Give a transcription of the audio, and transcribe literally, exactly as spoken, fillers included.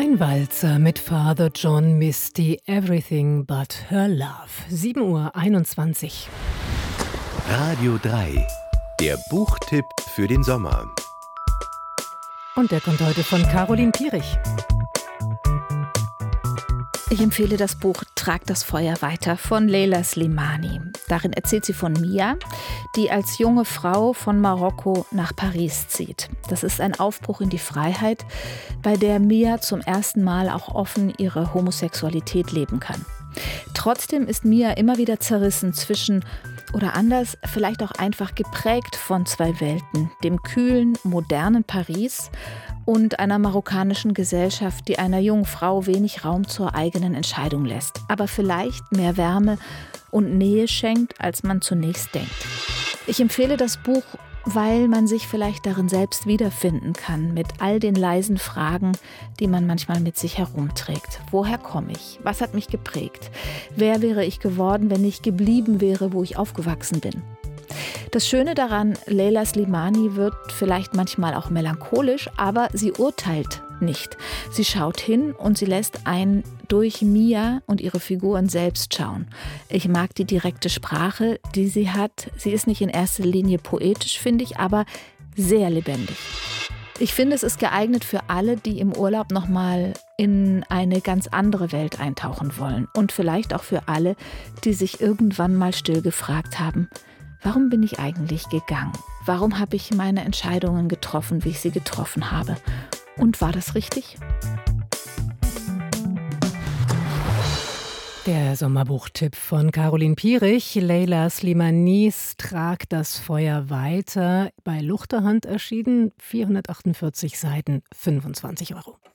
Ein Walzer mit Father John Misty, Everything but Her Love. sieben Uhr einundzwanzig. Radio drei, der Buchtipp für den Sommer. Und der kommt heute von Caroline Pierich. Ich empfehle das Buch Trag das Feuer weiter von Leila Slimani. Darin erzählt sie von Mia, die als junge Frau von Marokko nach Paris zieht. Das ist ein Aufbruch in die Freiheit, bei der Mia zum ersten Mal auch offen ihre Homosexualität leben kann. Trotzdem ist Mia immer wieder zerrissen zwischen, oder anders, vielleicht auch einfach geprägt von zwei Welten, dem kühlen, modernen Paris und einer marokkanischen Gesellschaft, die einer jungen Frau wenig Raum zur eigenen Entscheidung lässt, aber vielleicht mehr Wärme und Nähe schenkt, als man zunächst denkt. Ich empfehle das Buch, weil man sich vielleicht darin selbst wiederfinden kann, mit all den leisen Fragen, die man manchmal mit sich herumträgt. Woher komme ich? Was hat mich geprägt? Wer wäre ich geworden, wenn ich geblieben wäre, wo ich aufgewachsen bin? Das Schöne daran, Leila Slimani wird vielleicht manchmal auch melancholisch, aber sie urteilt nicht. Sie schaut hin und sie lässt einen durch Mia und ihre Figuren selbst schauen. Ich mag die direkte Sprache, die sie hat. Sie ist nicht in erster Linie poetisch, finde ich, aber sehr lebendig. Ich finde, es ist geeignet für alle, die im Urlaub nochmal in eine ganz andere Welt eintauchen wollen. Und vielleicht auch für alle, die sich irgendwann mal still gefragt haben: Warum bin ich eigentlich gegangen? Warum habe ich meine Entscheidungen getroffen, wie ich sie getroffen habe? Und war das richtig? Der Sommerbuchtipp von Caroline Pierich, Leila Slimanis Trag das Feuer weiter, bei Luchterhand erschienen, vierhundertachtundvierzig Seiten, fünfundzwanzig Euro.